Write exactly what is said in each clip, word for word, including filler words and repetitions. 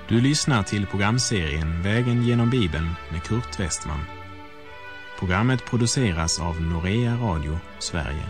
Du lyssnar till programserien Vägen genom Bibeln med Kurt Westman. Programmet produceras av Norea Radio, Sverige.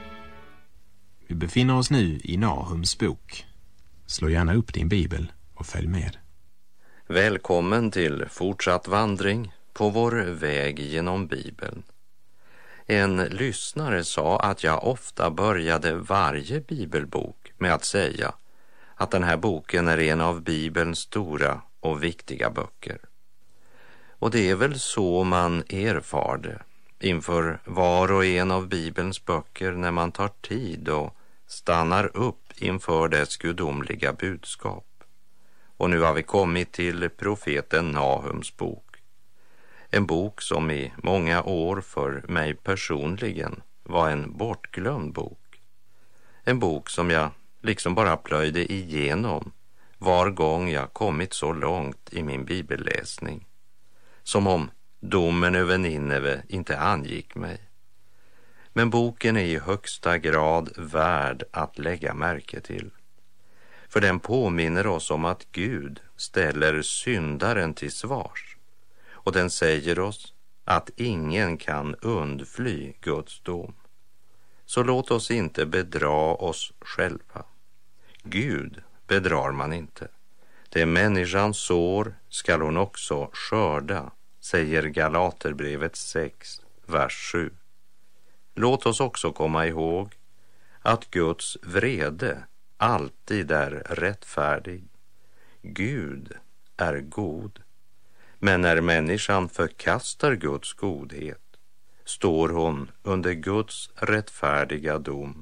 Vi befinner oss nu i Nahums bok. Slå gärna upp din bibel och följ med. Välkommen till fortsatt vandring på vår väg genom Bibeln. En lyssnare sa att jag ofta började varje bibelbok med att säga att den här boken är en av Bibelns stora och viktiga böcker. Och det är väl så man erfar det inför var och en av Bibelns böcker när man tar tid och stannar upp inför dess gudomliga budskap. Och nu har vi kommit till profeten Nahums bok. En bok som i många år för mig personligen var en bortglömd bok. En bok som jag liksom bara plöjde igenom var gång jag kommit så långt i min bibelläsning. Som om domen över Nineve inte angick mig. Men boken är i högsta grad värd att lägga märke till. För den påminner oss om att Gud ställer syndaren till svars. Och den säger oss att ingen kan undfly Guds dom. Så låt oss inte bedra oss själva. Gud bedrar man inte. Det människan sår skall hon också skörda, säger Galaterbrevet sex, vers sju. Låt oss också komma ihåg att Guds vrede alltid är rättfärdig. Gud är god. Men när människan förkastar Guds godhet står hon under Guds rättfärdiga dom.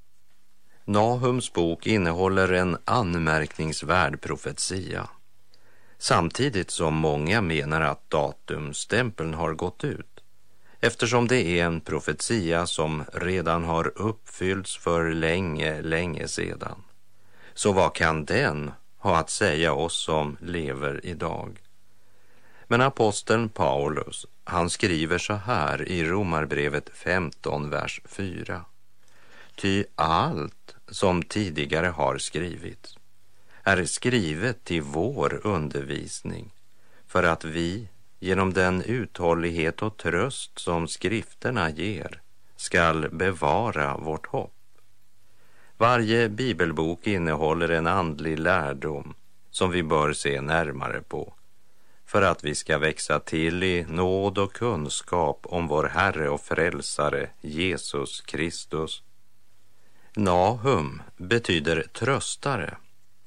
Nahums bok innehåller en anmärkningsvärd profetia. Samtidigt som många menar att datumstämpeln har gått ut. Eftersom det är en profetia som redan har uppfyllts för länge, länge sedan. Så vad kan den ha att säga oss som lever idag? Men aposteln Paulus, han skriver så här i Romarbrevet femton, vers fyra. Ty allt som tidigare har skrivits är skrivet till vår undervisning, för att vi genom den uthållighet och tröst som skrifterna ger skall bevara vårt hopp. Varje bibelbok innehåller en andlig lärdom som vi bör se närmare på, för att vi ska växa till i nåd och kunskap om vår Herre och Frälsare Jesus Kristus. Nahum betyder tröstare.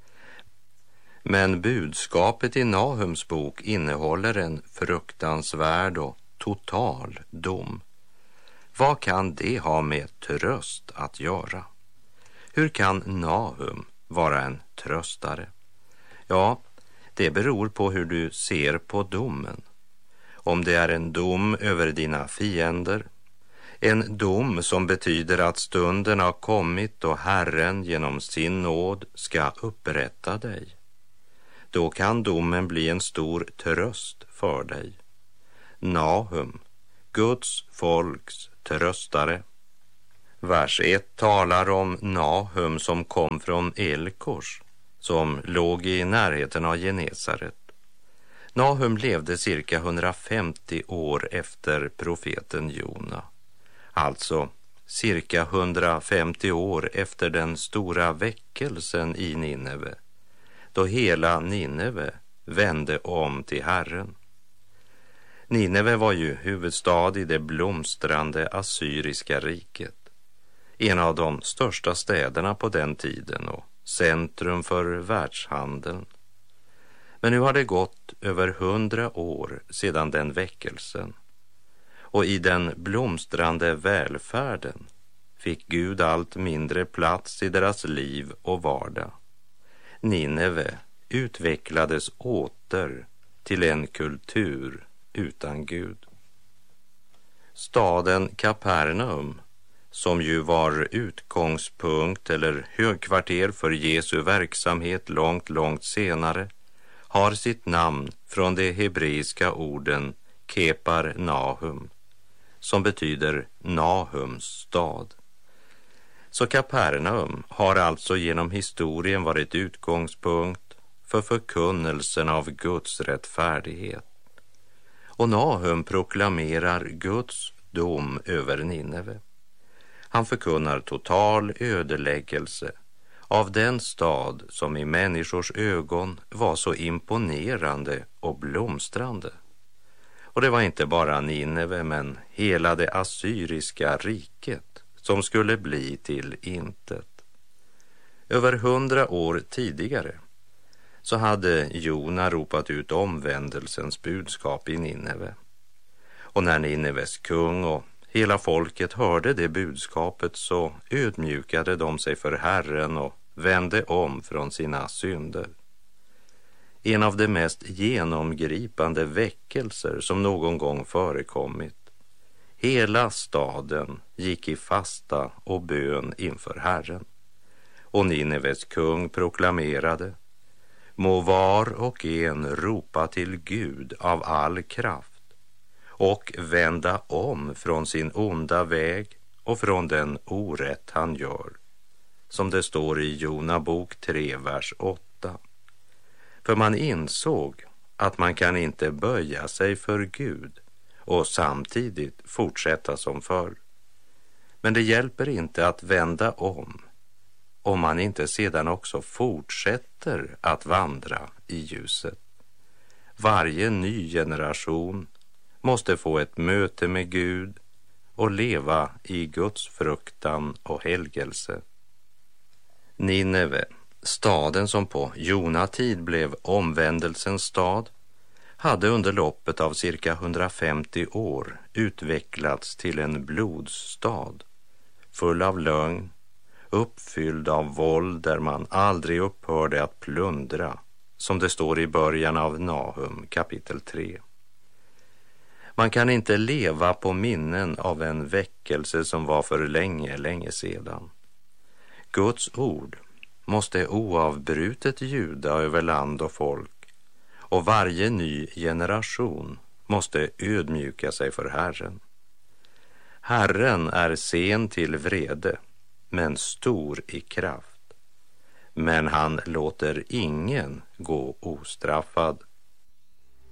Men budskapet i Nahums bok innehåller en fruktansvärd och total dom. Vad kan det ha med tröst att göra? Hur kan Nahum vara en tröstare? Ja, det beror på hur du ser på domen. Om det är en dom över dina fiender, en dom som betyder att stunden har kommit och Herren genom sin nåd ska upprätta dig, då kan domen bli en stor tröst för dig. Nahum, Guds folks tröstare. Vers ett talar om Nahum som kom från Elkors, som låg i närheten av Genesaret. Nahum levde cirka hundrafemtio år efter profeten Jona. Alltså cirka hundrafemtio år efter den stora väckelsen i Nineve, då hela Nineve vände om till Herren. Nineve var ju huvudstad i det blomstrande assyriska riket, en av de största städerna på den tiden och centrum för världshandeln. Men nu har det gått över hundra år sedan den väckelsen, och i den blomstrande välfärden fick Gud allt mindre plats i deras liv och vardag. Nineve utvecklades åter till en kultur utan Gud. Staden Kapernaum, som ju var utgångspunkt eller högkvarter för Jesu verksamhet långt, långt senare, har sitt namn från de hebreiska orden Kepar Nahum, som betyder Nahums stad. Så Kapernaum har alltså genom historien varit utgångspunkt för förkunnelsen av Guds rättfärdighet. Och Nahum proklamerar Guds dom över Nineve. Han förkunnar total ödeläggelse av den stad som i människors ögon var så imponerande och blomstrande. Och det var inte bara Nineve, men hela det assyriska riket som skulle bli till intet. Över hundra år tidigare så hade Jona ropat ut omvändelsens budskap i Nineve. Och när Nineves kung och hela folket hörde det budskapet så ödmjukade de sig för Herren och vände om från sina synder. En av de mest genomgripande väckelser som någon gång förekommit. Hela staden gick i fasta och bön inför Herren. Och Nineves kung proklamerade: må var och en ropa till Gud av all kraft och vända om från sin onda väg och från den orätt han gör. Som det står i Jona bok tre, vers åtta. För man insåg att man kan inte böja sig för Gud och samtidigt fortsätta som förr. Men det hjälper inte att vända om om man inte sedan också fortsätter att vandra i ljuset. Varje ny generation måste få ett möte med Gud och leva i Guds fruktan och helgelse. Nineve, staden som på Jona tid blev omvändelsens stad, hade under loppet av cirka hundrafemtio år utvecklats till en blodsstad, full av lögn, uppfylld av våld där man aldrig upphörde att plundra, som det står i början av Nahum kapitel tre. Man kan inte leva på minnen av en väckelse som var för länge, länge sedan. Guds ord måste oavbrutet ljuda över land och folk, och varje ny generation måste ödmjuka sig för Herren. Herren är sen till vrede, men stor i kraft. Men han låter ingen gå ostraffad.